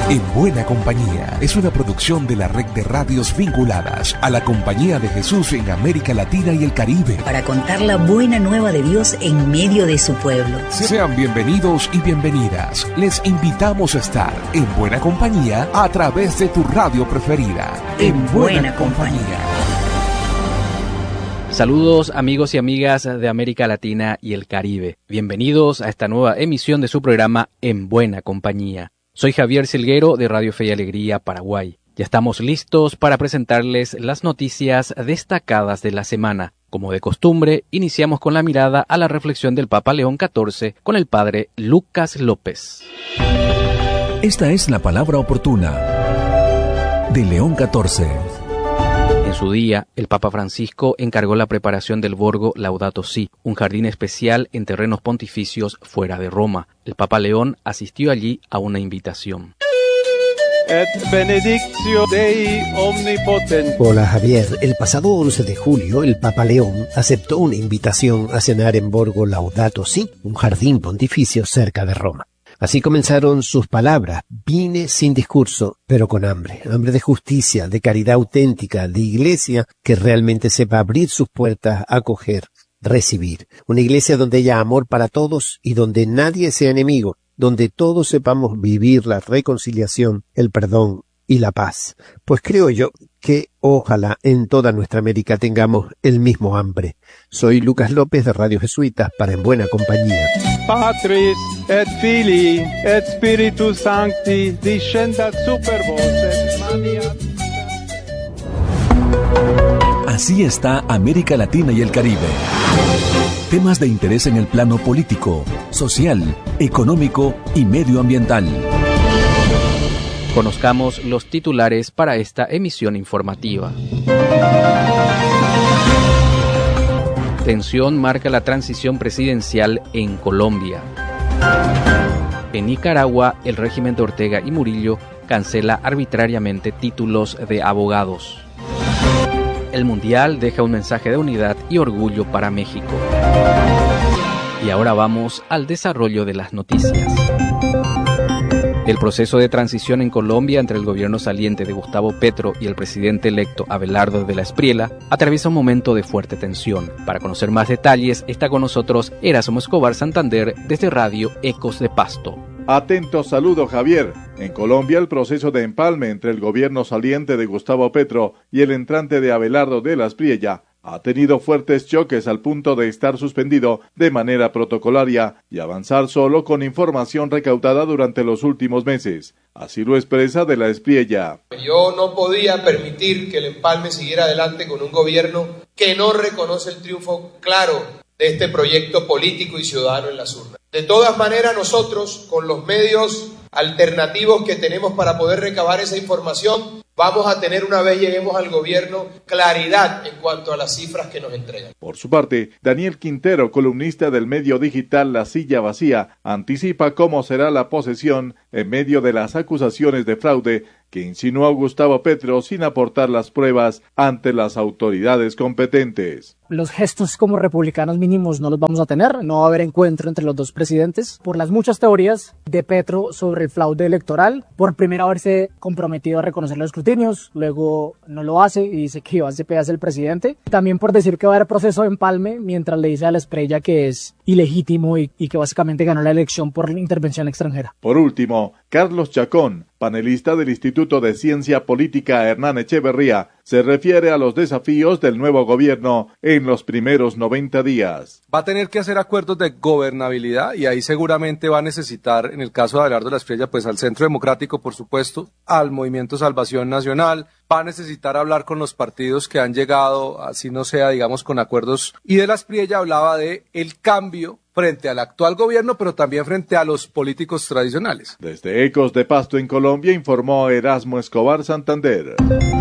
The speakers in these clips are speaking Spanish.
En Buena Compañía es una producción de la red de radios vinculadas a la Compañía de Jesús en América Latina y el Caribe. Para contar la buena nueva de Dios en medio de su pueblo. Sean bienvenidos y bienvenidas. Les invitamos a estar en Buena Compañía a través de tu radio preferida. En Buena Compañía. Saludos amigos y amigas de América Latina y el Caribe. Bienvenidos a esta nueva emisión de su programa En Buena Compañía. Soy Javier Silguero de Radio Fe y Alegría, Paraguay. Ya estamos listos para presentarles las noticias destacadas de la semana. Como de costumbre, iniciamos con la mirada a la reflexión del Papa León XIV con el padre Lucas López. Esta es la palabra oportuna de León XIV. En su día, el Papa Francisco encargó la preparación del Borgo Laudato Si, un jardín especial en terrenos pontificios fuera de Roma. El Papa León asistió allí a una invitación. Et benedictio Dei omnipotens. Hola Javier, el pasado 11 de julio el Papa León aceptó una invitación a cenar en Borgo Laudato Si, un jardín pontificio cerca de Roma. Así comenzaron sus palabras: vine sin discurso, pero con hambre de justicia, de caridad auténtica, de iglesia que realmente sepa abrir sus puertas, acoger, recibir. Una iglesia donde haya amor para todos y donde nadie sea enemigo, donde todos sepamos vivir la reconciliación, el perdón y la paz. Pues creo yo que ojalá en toda nuestra América tengamos el mismo hambre. Soy Lucas López de Radio Jesuitas para En Buena Compañía. Patris et Filii et Spiritus Sancti descendat super vos et maneat. Así está América Latina y el Caribe. Temas de interés en el plano político, social, económico y medioambiental. Conozcamos los titulares para esta emisión informativa. Tensión marca la transición presidencial en Colombia. En Nicaragua, el régimen de Ortega y Murillo cancela arbitrariamente títulos de abogados. El Mundial deja un mensaje de unidad y orgullo para México. Y ahora vamos al desarrollo de las noticias. El proceso de transición en Colombia entre el gobierno saliente de Gustavo Petro y el presidente electo Abelardo de la Espriella atraviesa un momento de fuerte tensión. Para conocer más detalles, está con nosotros Erasmo Escobar Santander desde Radio Ecos de Pasto. Atento saludo, Javier. En Colombia, el proceso de empalme entre el gobierno saliente de Gustavo Petro y el entrante de Abelardo de la Espriella ha tenido fuertes choques al punto de estar suspendido de manera protocolaria y avanzar solo con información recaudada durante los últimos meses. Así lo expresa de la Espriella. Yo no podía permitir que el empalme siguiera adelante con un gobierno que no reconoce el triunfo claro de este proyecto político y ciudadano en las urnas. De todas maneras, nosotros, con los medios alternativos que tenemos para poder recabar esa información, vamos a tener, una vez lleguemos al gobierno, claridad en cuanto a las cifras que nos entregan. Por su parte, Daniel Quintero, columnista del medio digital La Silla Vacía, anticipa cómo será la posesión en medio de las acusaciones de fraude que insinuó Gustavo Petro sin aportar las pruebas ante las autoridades competentes. Los gestos como republicanos mínimos no los vamos a tener, no va a haber encuentro entre los dos presidentes por las muchas teorías de Petro sobre el fraude electoral, por primero haberse comprometido a reconocer los escrutinios, luego no lo hace y dice que Iván Cepeda es el presidente, también por decir que va a haber proceso de empalme mientras le dice a la Espriella que es ilegítimo y que básicamente ganó la elección por intervención extranjera. Por último, Carlos Chacón, panelista del Instituto de Ciencia Política Hernán Echeverría, se refiere a los desafíos del nuevo gobierno en los primeros 90 días. Va a tener que hacer acuerdos de gobernabilidad y ahí seguramente va a necesitar, en el caso de Abelardo de la Espriella, pues al Centro Democrático, por supuesto, al Movimiento Salvación Nacional, va a necesitar hablar con los partidos que han llegado, así no sea, digamos, con acuerdos. Y de la Espriella hablaba de el cambio frente al actual gobierno, pero también frente a los políticos tradicionales. Desde Ecos de Pasto en Colombia informó Erasmo Escobar Santander.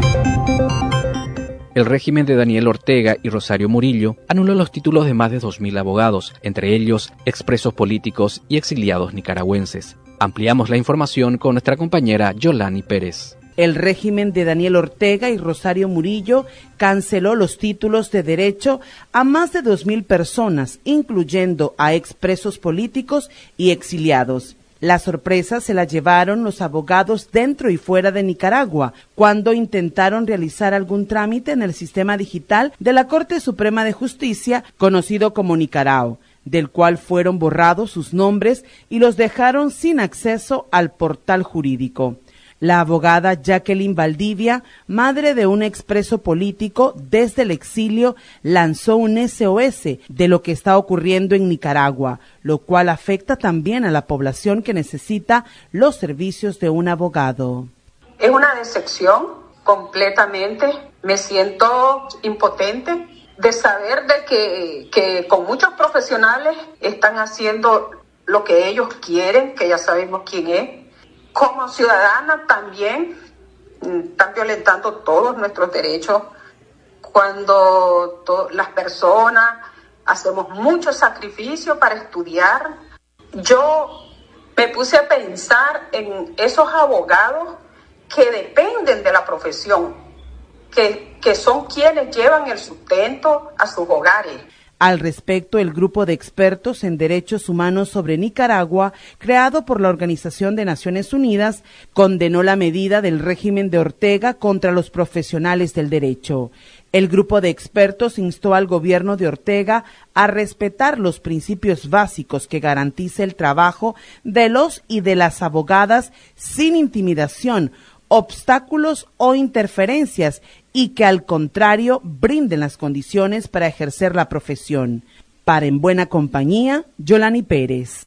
El régimen de Daniel Ortega y Rosario Murillo anuló los títulos de más de 2.000 abogados, entre ellos expresos políticos y exiliados nicaragüenses. Ampliamos la información con nuestra compañera Yolani Pérez. El régimen de Daniel Ortega y Rosario Murillo canceló los títulos de derecho a más de 2.000 personas, incluyendo a expresos políticos y exiliados. La sorpresa se la llevaron los abogados dentro y fuera de Nicaragua, cuando intentaron realizar algún trámite en el sistema digital de la Corte Suprema de Justicia, conocido como Nicarao, del cual fueron borrados sus nombres y los dejaron sin acceso al portal jurídico. La abogada Jacqueline Valdivia, madre de un expreso político, desde el exilio lanzó un SOS de lo que está ocurriendo en Nicaragua, lo cual afecta también a la población que necesita los servicios de un abogado. Es una decepción completamente. Me siento impotente de saber de que con muchos profesionales están haciendo lo que ellos quieren, que ya sabemos quién es. Como ciudadana también están violentando todos nuestros derechos cuando las personas hacemos mucho sacrificio para estudiar. Yo me puse a pensar en esos abogados que dependen de la profesión, que son quienes llevan el sustento a sus hogares. Al respecto, el grupo de expertos en derechos humanos sobre Nicaragua, creado por la Organización de Naciones Unidas, condenó la medida del régimen de Ortega contra los profesionales del derecho. El grupo de expertos instó al gobierno de Ortega a respetar los principios básicos que garantice el trabajo de los y de las abogadas sin intimidación, obstáculos o interferencias, y que al contrario brinden las condiciones para ejercer la profesión. Para En Buena Compañía, Yolani Pérez.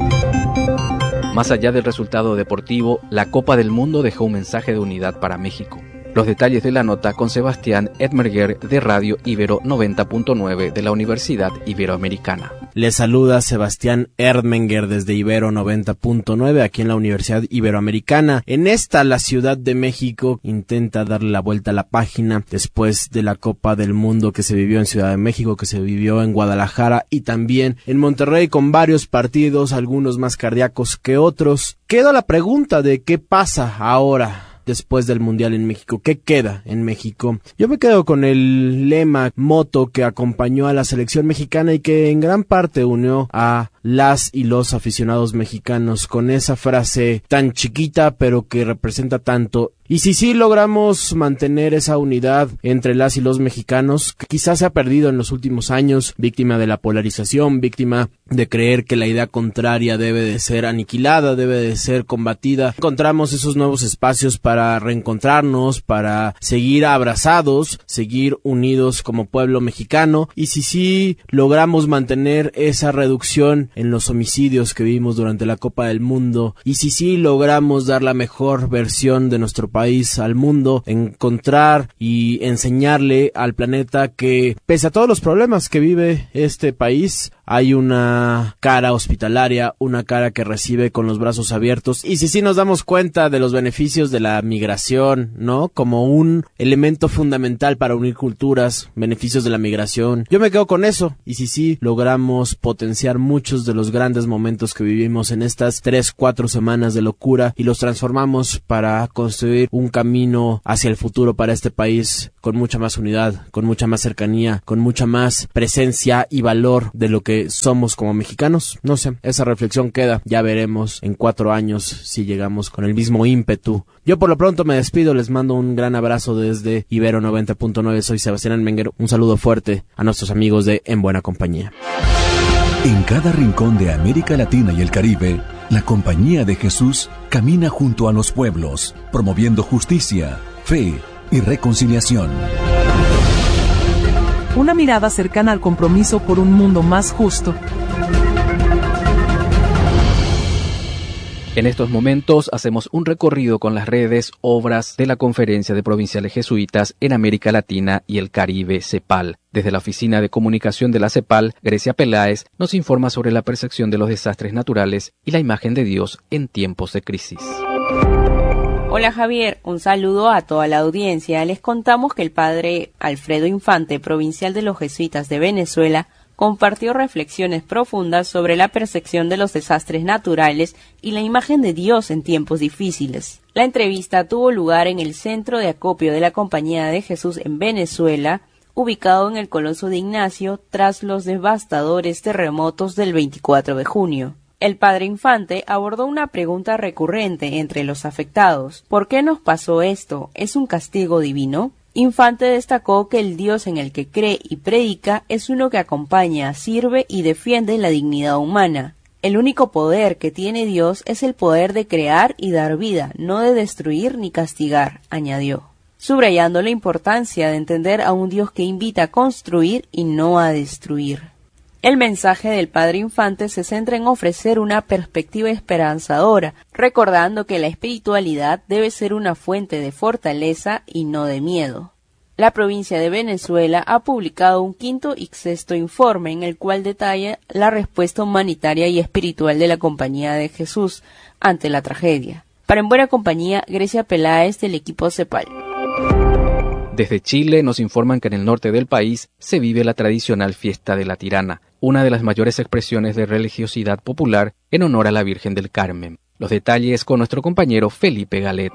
Más allá del resultado deportivo, la Copa del Mundo dejó un mensaje de unidad para México. Los detalles de la nota con Sebastián Edmerger de Radio Ibero 90.9 de la Universidad Iberoamericana. Les saluda Sebastián Erdmenger desde Ibero 90.9 aquí en la Universidad Iberoamericana. En esta, la Ciudad de México intenta darle la vuelta a la página después de la Copa del Mundo que se vivió en Ciudad de México, que se vivió en Guadalajara y también en Monterrey, con varios partidos, algunos más cardíacos que otros. Queda la pregunta de qué pasa ahora después del Mundial en México. ¿Qué queda en México? Yo me quedo con el lema, moto que acompañó a la selección mexicana y que en gran parte unió a las y los aficionados mexicanos, con esa frase tan chiquita pero que representa tanto. Y si sí logramos mantener esa unidad entre las y los mexicanos, que quizás se ha perdido en los últimos años, víctima de la polarización, víctima de creer que la idea contraria debe de ser aniquilada, debe de ser combatida, encontramos esos nuevos espacios para reencontrarnos, para seguir abrazados, seguir unidos como pueblo mexicano. Y si sí logramos mantener esa reducción en los homicidios que vimos durante la Copa del Mundo, y si sí logramos dar la mejor versión de nuestro país al mundo, encontrar y enseñarle al planeta que pese a todos los problemas que vive este país, hay una cara hospitalaria, una cara que recibe con los brazos abiertos. Y si sí nos damos cuenta de los beneficios de la migración, ¿no? Como un elemento fundamental para unir culturas, beneficios de la migración. Yo me quedo con eso. Y si sí logramos potenciar muchos de los grandes momentos que vivimos en estas 3-4 semanas de locura y los transformamos para construir un camino hacia el futuro para este país con mucha más unidad, con mucha más cercanía, con mucha más presencia y valor de lo que somos como mexicanos. No sé, esa reflexión queda. Ya veremos en 4 años si llegamos con el mismo ímpetu. Yo por lo pronto me despido, les mando un gran abrazo desde Ibero 90.9, soy Sebastián Erdmenger. Un saludo fuerte a nuestros amigos de En Buena Compañía. En cada rincón de América Latina y el Caribe, la Compañía de Jesús camina junto a los pueblos, promoviendo justicia, fe y reconciliación. Una mirada cercana al compromiso por un mundo más justo. En estos momentos hacemos un recorrido con las redes, obras de la Conferencia de Provinciales Jesuitas en América Latina y el Caribe, CEPAL. Desde la Oficina de Comunicación de la CEPAL, Grecia Peláez nos informa sobre la percepción de los desastres naturales y la imagen de Dios en tiempos de crisis. Hola Javier, un saludo a toda la audiencia. Les contamos que el padre Alfredo Infante, provincial de los Jesuitas de Venezuela, compartió reflexiones profundas sobre la percepción de los desastres naturales y la imagen de Dios en tiempos difíciles. La entrevista tuvo lugar en el Centro de Acopio de la Compañía de Jesús en Venezuela, ubicado en el Coloso de Ignacio, tras los devastadores terremotos del 24 de junio. El padre Infante abordó una pregunta recurrente entre los afectados. ¿Por qué nos pasó esto? ¿Es un castigo divino? Infante destacó que el Dios en el que cree y predica es uno que acompaña, sirve y defiende la dignidad humana. El único poder que tiene Dios es el poder de crear y dar vida, no de destruir ni castigar, añadió, subrayando la importancia de entender a un Dios que invita a construir y no a destruir. El mensaje del padre Infante se centra en ofrecer una perspectiva esperanzadora, recordando que la espiritualidad debe ser una fuente de fortaleza y no de miedo. La provincia de Venezuela ha publicado un quinto y sexto informe en el cual detalla la respuesta humanitaria y espiritual de la Compañía de Jesús ante la tragedia. Para En Buena Compañía, Grecia Peláez del equipo CEPAL. Desde Chile nos informan que en el norte del país se vive la tradicional fiesta de la Tirana, una de las mayores expresiones de religiosidad popular en honor a la Virgen del Carmen. Los detalles con nuestro compañero Felipe Galet.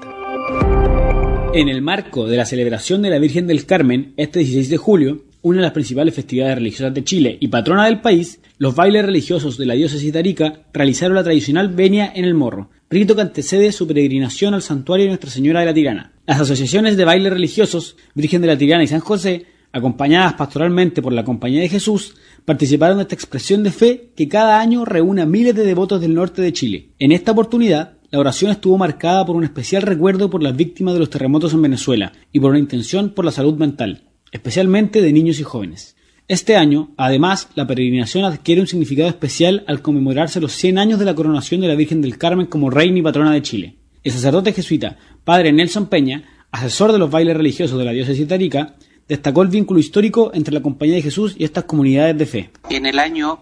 En el marco de la celebración de la Virgen del Carmen, este 16 de julio, una de las principales festividades religiosas de Chile y patrona del país, los bailes religiosos de la diócesis de Arica realizaron la tradicional venia en el morro, rito que antecede su peregrinación al santuario de Nuestra Señora de la Tirana. Las asociaciones de bailes religiosos, Virgen de la Tirana y San José, acompañadas pastoralmente por la Compañía de Jesús, participaron de esta expresión de fe que cada año reúne a miles de devotos del norte de Chile. En esta oportunidad, la oración estuvo marcada por un especial recuerdo por las víctimas de los terremotos en Venezuela y por una intención por la salud mental, especialmente de niños y jóvenes. Este año, además, la peregrinación adquiere un significado especial al conmemorarse los 100 años de la coronación de la Virgen del Carmen como reina y patrona de Chile. El sacerdote jesuita, padre Nelson Peña, asesor de los bailes religiosos de la diócesis de Arica, destacó el vínculo histórico entre la Compañía de Jesús y estas comunidades de fe. En el año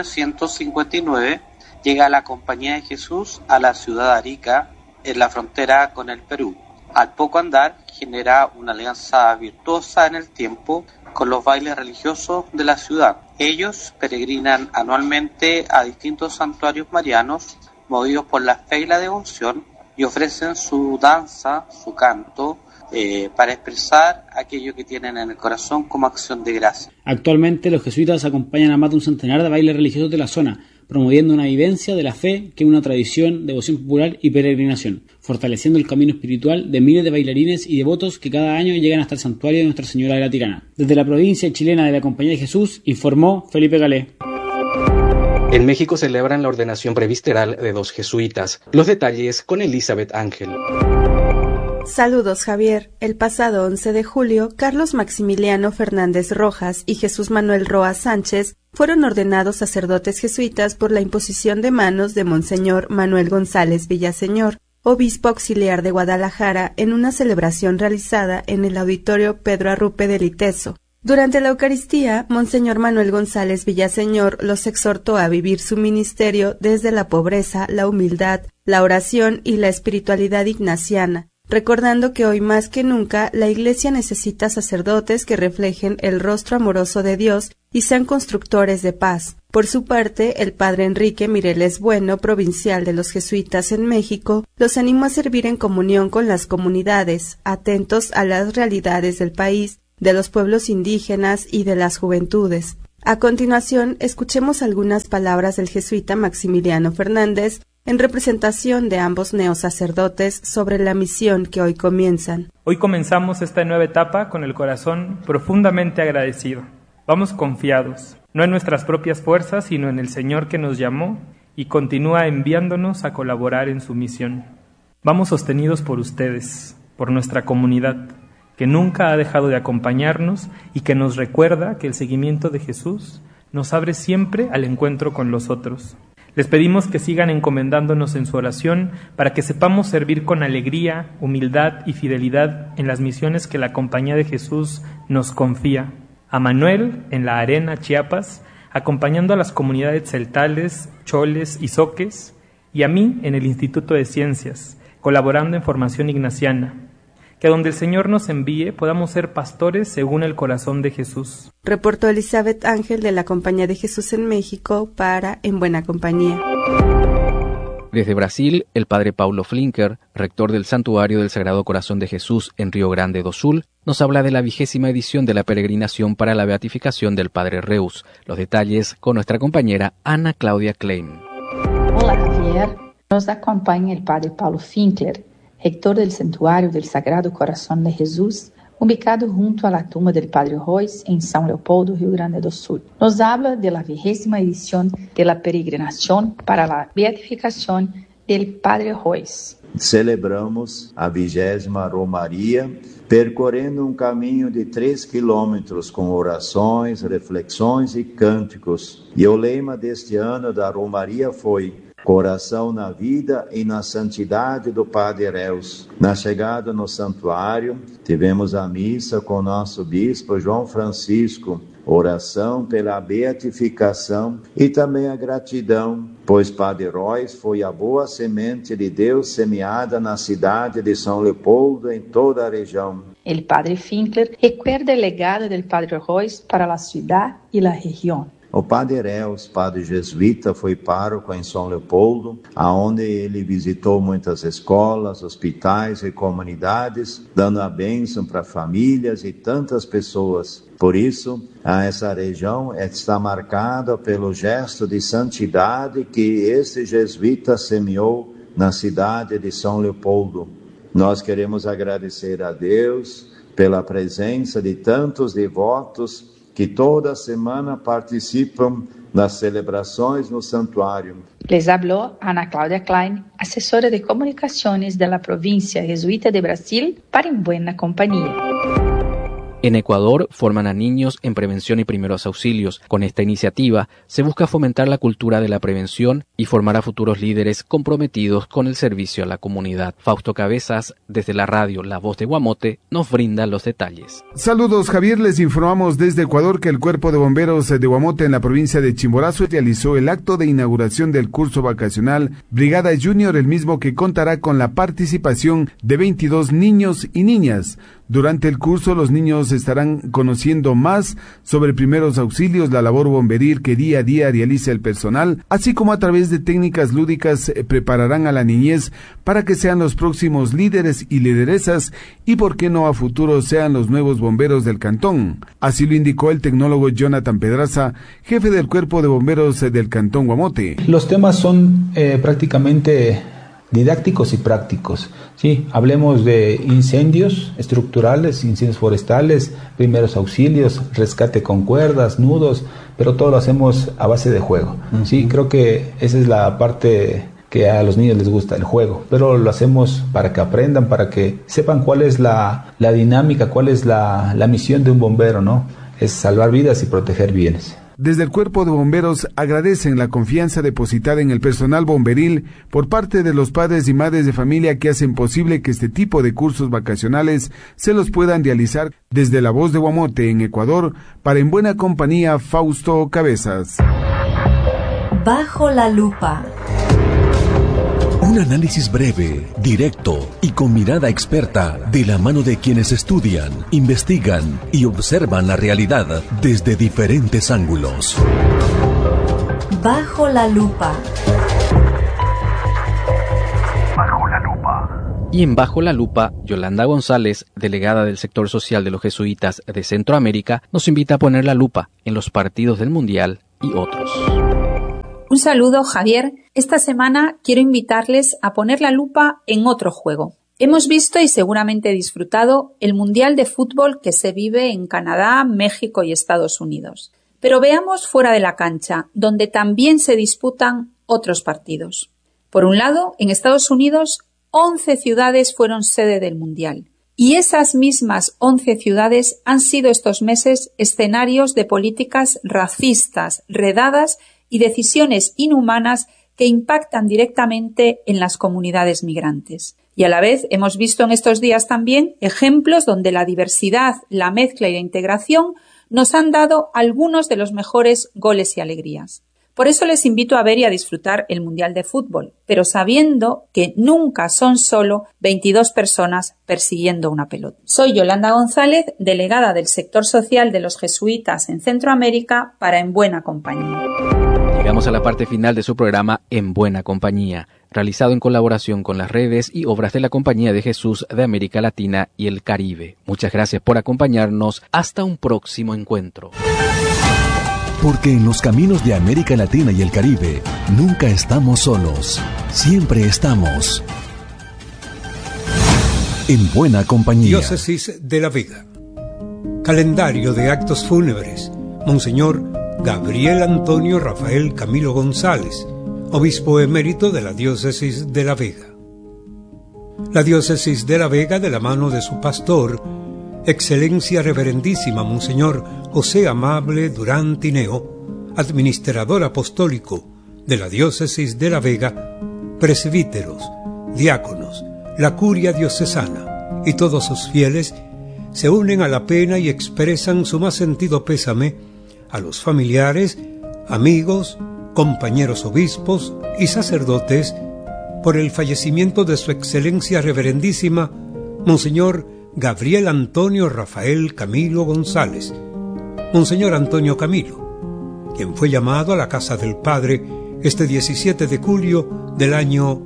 1959 llega la Compañía de Jesús a la ciudad de Arica, en la frontera con el Perú. Al poco andar, genera una alianza virtuosa en el tiempo con los bailes religiosos de la ciudad. Ellos peregrinan anualmente a distintos santuarios marianos, movidos por la fe y la devoción, y ofrecen su danza, su canto, para expresar aquello que tienen en el corazón como acción de gracia. Actualmente los jesuitas acompañan a más de un centenar de bailes religiosos de la zona, promoviendo una vivencia de la fe que es una tradición, devoción popular y peregrinación, fortaleciendo el camino espiritual de miles de bailarines y devotos que cada año llegan hasta el santuario de Nuestra Señora de la Tirana. Desde la provincia chilena de la Compañía de Jesús, informó Felipe Galé. En México celebran la ordenación presbiteral de 2 jesuitas. Los detalles con Elizabeth Ángel. Saludos, Javier. El pasado 11 de julio, Carlos Maximiliano Fernández Rojas y Jesús Manuel Roa Sánchez fueron ordenados sacerdotes jesuitas por la imposición de manos de Monseñor Manuel González Villaseñor, obispo auxiliar de Guadalajara, en una celebración realizada en el auditorio Pedro Arrupe del Iteso. Durante la Eucaristía, Monseñor Manuel González Villaseñor los exhortó a vivir su ministerio desde la pobreza, la humildad, la oración y la espiritualidad ignaciana, recordando que hoy más que nunca la Iglesia necesita sacerdotes que reflejen el rostro amoroso de Dios y sean constructores de paz. Por su parte, el padre Enrique Mireles Bueno, provincial de los jesuitas en México, los animó a servir en comunión con las comunidades, atentos a las realidades del país, de los pueblos indígenas y de las juventudes. A continuación, escuchemos algunas palabras del jesuita Maximiliano Fernández en representación de ambos neosacerdotes sobre la misión que hoy comienzan. Hoy comenzamos esta nueva etapa con el corazón profundamente agradecido. Vamos confiados, no en nuestras propias fuerzas, sino en el Señor que nos llamó y continúa enviándonos a colaborar en su misión. Vamos sostenidos por ustedes, por nuestra comunidad, que nunca ha dejado de acompañarnos y que nos recuerda que el seguimiento de Jesús nos abre siempre al encuentro con los otros. Les pedimos que sigan encomendándonos en su oración para que sepamos servir con alegría, humildad y fidelidad en las misiones que la Compañía de Jesús nos confía. A Manuel, en La Arena, Chiapas, acompañando a las comunidades celtales, choles y zoques, y a mí en el Instituto de Ciencias, colaborando en formación ignaciana. Que a donde el Señor nos envíe podamos ser pastores según el corazón de Jesús. Reportó Elizabeth Ángel de la Compañía de Jesús en México para En Buena Compañía. Desde Brasil, el padre Paulo Flinker, rector del Santuario del Sagrado Corazón de Jesús en Río Grande do Sul, nos habla de la 20ª edición de la peregrinación para la beatificación del padre Reus. Los detalles con nuestra compañera Ana Claudia Klein. Hola Javier, nos acompaña el Padre Paulo Finkler, rector del Santuario del Sagrado Corazón de Jesús, ubicado junto a la tumba del Padre Royce en São Leopoldo, Rio Grande do Sul. Nos habla de la 20ª edición de la peregrinación para la beatificación del Padre Royce. Celebramos a 20ª Romaria, percorrendo caminho de 3 quilômetros com orações, reflexões e cânticos. E o lema deste ano da Romaria foi Coração na vida e na santidade do Padre Reus. Na chegada no santuário, tivemos a missa com nosso bispo João Francisco, oração pela beatificação e também a gratidão, pois Padre Royce foi a boa semente de Deus semeada na cidade de São Leopoldo em toda a região. El Padre Finkler recuerda el legado del Padre Royce para la ciudad y la región. O Padre Reus, padre jesuíta, foi pároco em São Leopoldo, aonde ele visitou muitas escolas, hospitais e comunidades, dando a bênção para famílias e tantas pessoas. Por isso, essa região está marcada pelo gesto de santidade que esse jesuíta semeou na cidade de São Leopoldo. Nós queremos agradecer a Deus pela presença de tantos devotos que toda semana participam das celebrações no santuário. Les habló Ana Cláudia Klein, asesora de comunicaciones de la provincia jesuita de Brasil, para En Buena Compañía. En Ecuador forman a niños en prevención y primeros auxilios. Con esta iniciativa se busca fomentar la cultura de la prevención y formar a futuros líderes comprometidos con el servicio a la comunidad. Fausto Cabezas, desde la radio La Voz de Guamote, nos brinda los detalles. Saludos Javier, les informamos desde Ecuador que el Cuerpo de Bomberos de Guamote en la provincia de Chimborazo realizó el acto de inauguración del curso vacacional Brigada Junior, el mismo que contará con la participación de 22 niños y niñas. Durante el curso los niños estarán conociendo más sobre primeros auxilios, la labor bomberil que día a día realiza el personal, así como a través de técnicas lúdicas prepararán a la niñez para que sean los próximos líderes y lideresas y por qué no a futuro sean los nuevos bomberos del cantón. Así lo indicó el tecnólogo Jonathan Pedraza, jefe del Cuerpo de Bomberos del Cantón Guamote. Los temas son prácticamente didácticos y prácticos. Sí, hablemos de incendios estructurales, incendios forestales, primeros auxilios, rescate con cuerdas, nudos, pero todo lo hacemos a base de juego. Sí, creo que esa es la parte que a los niños les gusta, el juego, pero lo hacemos para que aprendan, para que sepan cuál es la dinámica, cuál es la misión de un bombero, ¿no? Es salvar vidas y proteger bienes. Desde el Cuerpo de Bomberos agradecen la confianza depositada en el personal bomberil por parte de los padres y madres de familia que hacen posible que este tipo de cursos vacacionales se los puedan realizar. Desde La Voz de Guamote en Ecuador, para En Buena Compañía, Fausto Cabezas. Bajo la lupa. Un análisis breve, directo y con mirada experta de la mano de quienes estudian, investigan y observan la realidad desde diferentes ángulos. Bajo la lupa. Bajo la lupa. Y en Bajo la Lupa, Yolanda González, delegada del sector social de los jesuitas de Centroamérica, nos invita a poner la lupa en los partidos del Mundial y otros. Un saludo, Javier. Esta semana quiero invitarles a poner la lupa en otro juego. Hemos visto y seguramente disfrutado el Mundial de Fútbol que se vive en Canadá, México y Estados Unidos. Pero veamos fuera de la cancha, donde también se disputan otros partidos. Por un lado, en Estados Unidos, 11 ciudades fueron sede del Mundial. Y esas mismas 11 ciudades han sido estos meses escenarios de políticas racistas, redadas y decisiones inhumanas que impactan directamente en las comunidades migrantes. Y a la vez hemos visto en estos días también ejemplos donde la diversidad, la mezcla y la integración nos han dado algunos de los mejores goles y alegrías. Por eso les invito a ver y a disfrutar el Mundial de Fútbol, pero sabiendo que nunca son solo 22 personas persiguiendo una pelota. Soy Yolanda González, delegada del sector social de los jesuitas en Centroamérica para En Buena Compañía. Llegamos a la parte final de su programa En Buena Compañía, realizado en colaboración con las redes y obras de la Compañía de Jesús de América Latina y el Caribe. Muchas gracias por acompañarnos. Hasta un próximo encuentro. Porque en los caminos de América Latina y el Caribe, nunca estamos solos. Siempre estamos en buena compañía. Diócesis de La Vega. Calendario de actos fúnebres. Monseñor Gabriel Antonio Rafael Camilo González, obispo emérito de la Diócesis de La Vega. La Diócesis de La Vega, de la mano de su pastor, Excelencia Reverendísima Monseñor José Amable Durán Tineo, administrador apostólico de la Diócesis de La Vega, presbíteros, diáconos, la curia diocesana y todos sus fieles se unen a la pena y expresan su más sentido pésame a los familiares, amigos, compañeros obispos y sacerdotes por el fallecimiento de su Excelencia Reverendísima Monseñor Gabriel Antonio Rafael Camilo González, Monseñor Antonio Camilo, quien fue llamado a la casa del Padre este 17 de julio del año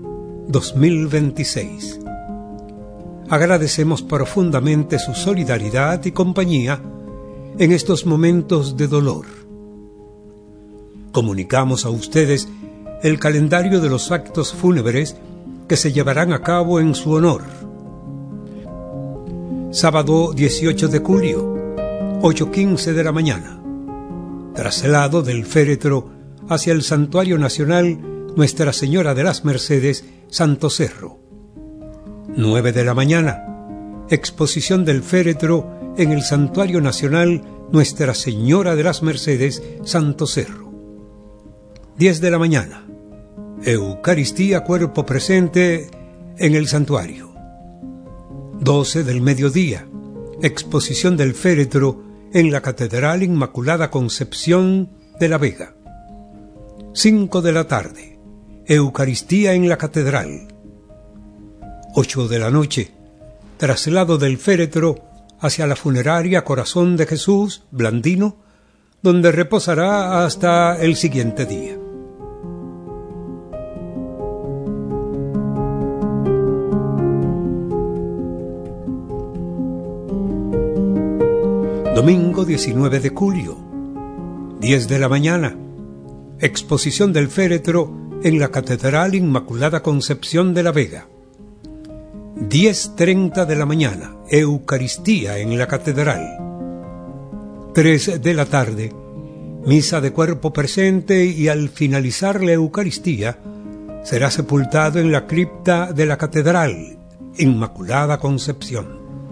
2026. Agradecemos profundamente su solidaridad y compañía en estos momentos de dolor. Comunicamos a ustedes el calendario de los actos fúnebres que se llevarán a cabo en su honor. Sábado 18 de julio, 8:15 de la mañana. Traslado del féretro hacia el Santuario Nacional Nuestra Señora de las Mercedes, Santo Cerro. 9 de la mañana. Exposición del féretro en el Santuario Nacional Nuestra Señora de las Mercedes, Santo Cerro. 10 de la mañana. Eucaristía cuerpo presente en el santuario. 12 del mediodía. Exposición del féretro en la Catedral Inmaculada Concepción de La Vega. 5 de la tarde. Eucaristía en la Catedral. 8 de la noche. Traslado del féretro hacia la funeraria Corazón de Jesús, Blandino, donde reposará hasta el siguiente día. Domingo 19 de julio, 10 de la mañana. Exposición del féretro en la Catedral Inmaculada Concepción de La Vega. 10:30 de la mañana. Eucaristía en la Catedral. 3 de la tarde. Misa de cuerpo presente y al finalizar la Eucaristía será sepultado en la cripta de la Catedral Inmaculada Concepción.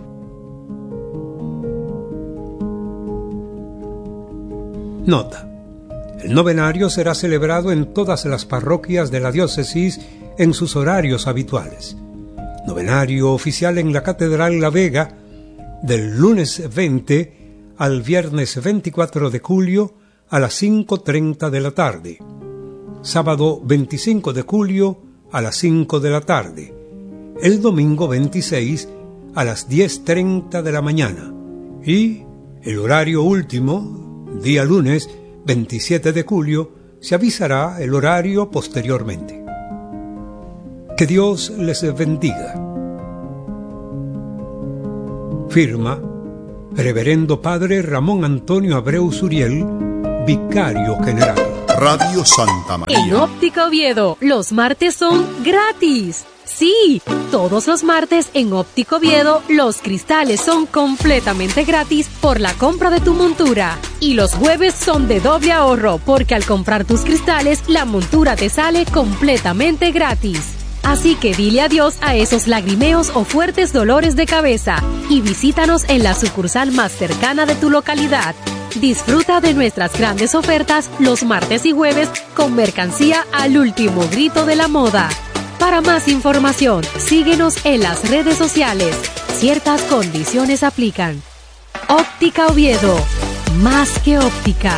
Nota. El novenario será celebrado en todas las parroquias de la diócesis en sus horarios habituales. Novenario oficial en la Catedral La Vega del lunes 20 al viernes 24 de julio a las 5:30 de la tarde. Sábado 25 de julio a las 5 de la tarde. El domingo 26 a las 10:30 de la mañana. Y el horario último, día lunes 27 de julio, se avisará el horario posteriormente. Que Dios les bendiga. Firma Reverendo Padre Ramón Antonio Abreu Suriel, Vicario General. Radio Santa María. En Óptica Oviedo, los martes son gratis. Sí, todos los martes en Óptica Oviedo, los cristales son completamente gratis por la compra de tu montura. Y los jueves son de doble ahorro, porque al comprar tus cristales, la montura te sale completamente gratis. Así que dile adiós a esos lagrimeos o fuertes dolores de cabeza y visítanos en la sucursal más cercana de tu localidad. Disfruta de nuestras grandes ofertas los martes y jueves con mercancía al último grito de la moda. Para más información, síguenos en las redes sociales. Ciertas condiciones aplican. Óptica Oviedo, más que óptica.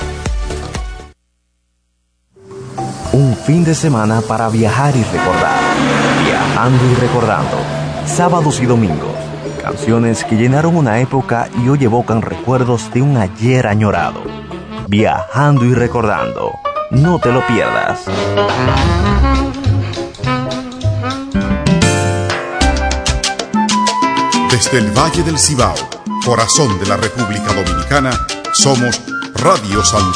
Un fin de semana para viajar y recordar. Viajando y recordando. Sábados y domingos. Canciones que llenaron una época y hoy evocan recuerdos de un ayer añorado. Viajando y recordando. No te lo pierdas. Desde el Valle del Cibao, corazón de la República Dominicana, somos Radio Santa